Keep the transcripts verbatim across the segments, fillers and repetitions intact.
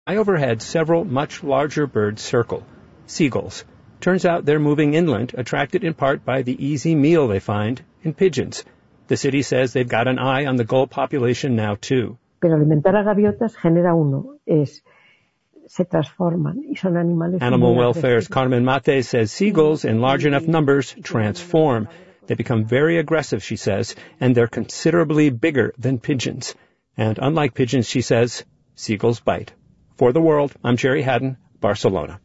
I overhead several much larger birds circle, seagulls. Turns out they're moving inland, attracted in part by the easy meal they find in pigeons. The city says they've got an eye on the gull population now, too. Pero alimentar a gaviotas genera uno, es, se transforman y son animales. Animal Welfare's Carmen Mate says seagulls in large enough numbers transform. They become very aggressive, she says, and they're considerably bigger than pigeons. And unlike pigeons, she says, seagulls bite. For The World, I'm Jerry Haddon, Barcelona.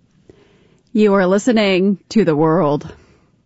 You are listening to The World.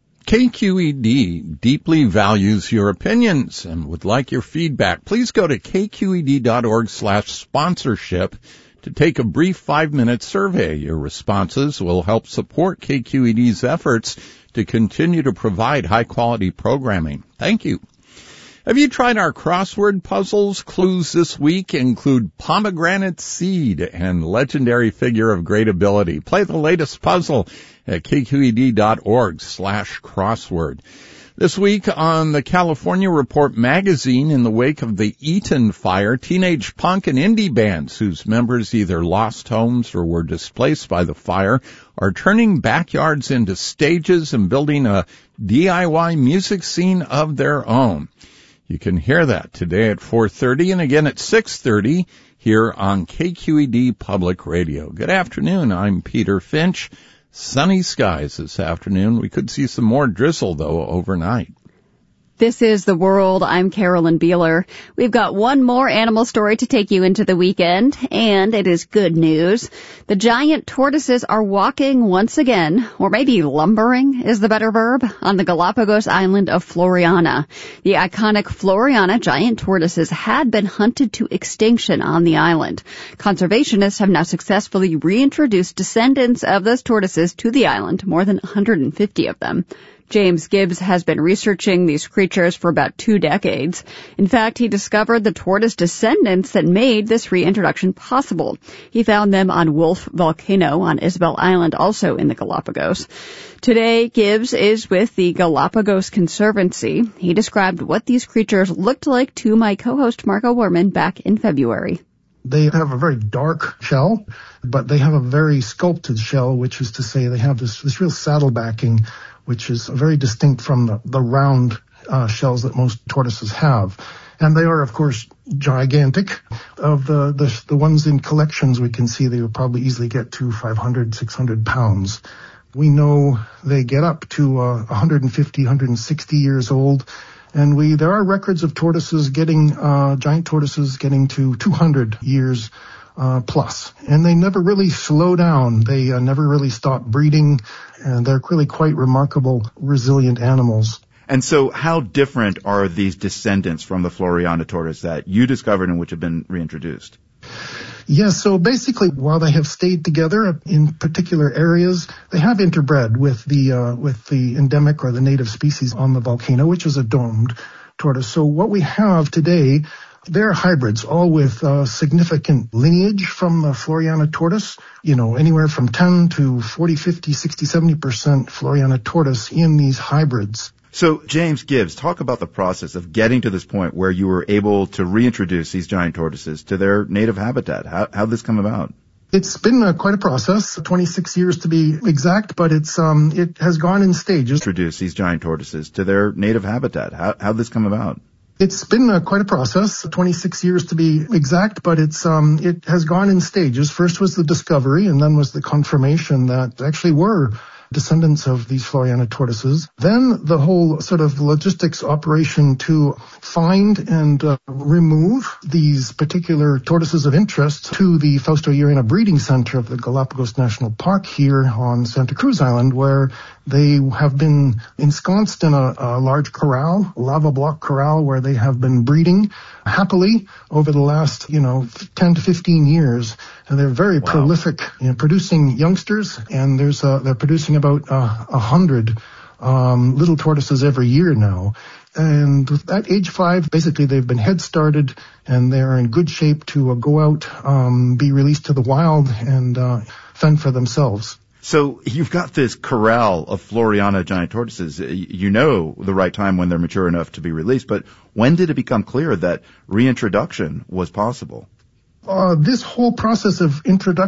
K Q E D deeply values your opinions and would like your feedback. Please go to kqed.org slash sponsorship to take a brief five-minute survey. Your responses will help support K Q E D's efforts to continue to provide high-quality programming. Thank you. Have you tried our crossword puzzles? Clues this week include pomegranate seed and legendary figure of great ability. Play the latest puzzle at kqed.org slash crossword. This week on the California Report magazine, in the wake of the Eaton fire, teenage punk and indie bands whose members either lost homes or were displaced by the fire are turning backyards into stages and building a D I Y music scene of their own. You can hear that today at four thirty and again at six thirty here on K Q E D Public Radio. Good afternoon. I'm Peter Finch. Sunny skies this afternoon. We could see some more drizzle, though, overnight. This is The World. I'm Carolyn Beeler. We've got one more animal story to take you into the weekend, and it is good news. The giant tortoises are walking once again, or maybe lumbering is the better verb, on the Galapagos island of Floriana. The iconic Floriana giant tortoises had been hunted to extinction on the island. Conservationists have now successfully reintroduced descendants of those tortoises to the island, more than one hundred fifty of them. James Gibbs has been researching these creatures for about two decades. In fact, he discovered the tortoise descendants that made this reintroduction possible. He found them on Wolf Volcano on Isabel Island, also in the Galapagos. Today, Gibbs is with the Galapagos Conservancy. He described what these creatures looked like to my co-host Marco Werman back in February. They have a very dark shell, but they have a very sculpted shell, which is to say they have this, this real saddle backing, which is very distinct from the, the round uh, shells that most tortoises have. And they are, of course, gigantic. Of the, the, the ones in collections, we can see they would probably easily get to five hundred, six hundred pounds. We know they get up to uh, one hundred fifty, one hundred sixty years old. And we there are records of tortoises getting, uh, giant tortoises getting to two hundred years Uh, plus. And they never really slow down. They uh, never really stop breeding, and they're really quite remarkable, resilient animals. And so how different are these descendants from the Floriana tortoise that you discovered and which have been reintroduced? Yes, so basically, while they have stayed together in particular areas, they have interbred with the uh, with the endemic or the native species on the volcano, which is a domed tortoise. So what we have today, they're hybrids, all with uh, significant lineage from the Floriana tortoise, you know, anywhere from ten to forty, fifty, sixty, seventy percent Floriana tortoise in these hybrids. So, James Gibbs, talk about the process of getting to this point where you were able to reintroduce these giant tortoises to their native habitat. How, how'd this come about? It's been uh, quite a process, twenty-six years to be exact, but it's um it has gone in stages. Introduce these giant tortoises to their native habitat. How, how'd this come about? It's been uh, quite a process, twenty-six years to be exact, but it's um it has gone in stages. First was the discovery, and then was the confirmation that actually were descendants of these Floriana tortoises. Then the whole sort of logistics operation to find and uh, remove these particular tortoises of interest to the Fausto Llerena Breeding Center of the Galapagos National Park here on Santa Cruz Island, where they have been ensconced in a, a large corral, a lava block corral, where they have been breeding happily over the last, you know, ten to fifteen years. And they're very wow. prolific in producing youngsters, and there's uh, they're producing about uh, a hundred um, little tortoises every year now. And at age five, basically they've been head started, and they're in good shape to uh, go out, um, be released to the wild, and uh, fend for themselves. So you've got this corral of Floriana giant tortoises. You know the right time when they're mature enough to be released, but when did it become clear that reintroduction was possible? Uh, this whole process of introduction